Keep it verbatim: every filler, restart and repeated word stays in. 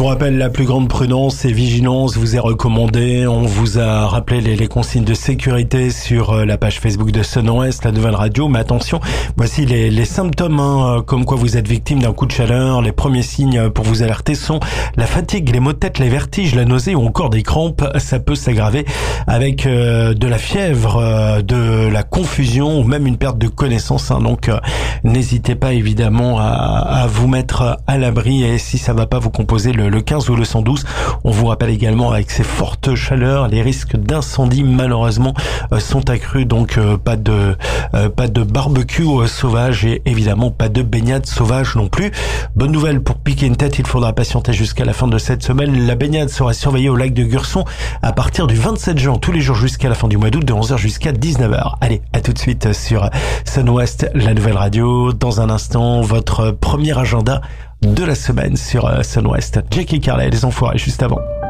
vous rappelle, la plus grande prudence et vigilance vous est recommandée. On vous a rappelé les, les consignes de sécurité sur la page Facebook de Sun Ouest, la nouvelle radio. Mais attention, voici les, les symptômes, hein, comme quoi vous êtes victime d'un coup de chaleur. Les premiers signes pour vous alerter sont la fatigue, les maux de tête, les vertiges, la nausée ou encore des crampes. Ça peut s'aggraver avec euh, de la fièvre, euh, de la confusion ou même une perte de connaissance. Hein. Donc, euh, n'hésitez pas évidemment à, à vous mettre à l'abri, et si ça va pas, vous composez le, le quinze ou le cent douze. On vous rappelle également, avec ces fortes chaleurs, les risques d'incendie malheureusement euh, sont accrus. Donc euh, pas de euh, pas de barbecue euh, sauvage et évidemment pas de baignade sauvage non plus. Bonne nouvelle pour piquer une tête, il faudra patienter jusqu'à la fin de cette semaine. La baignade sera surveillée au lac de Gurson à partir du vingt-sept juin, tous les jours jusqu'à la fin du mois d'août, de onze heures jusqu'à dix-neuf heures. Allez, à tout de suite sur Sun Ouest, la nouvelle radio. Dans un instant, votre premier agenda de la semaine sur Sun Ouest. Jackie Carlet, les Enfoirés, juste avant.